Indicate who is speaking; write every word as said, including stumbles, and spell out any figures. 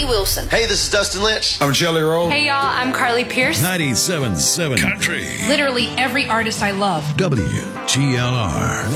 Speaker 1: Brittany Wilson.
Speaker 2: Hey, this is Dustin Lynch.
Speaker 3: I'm Jelly Roll.
Speaker 1: Hey, y'all, I'm Carly Pierce.
Speaker 4: ninety-seven point seven Country.
Speaker 5: Literally every artist I love.
Speaker 4: W G L R.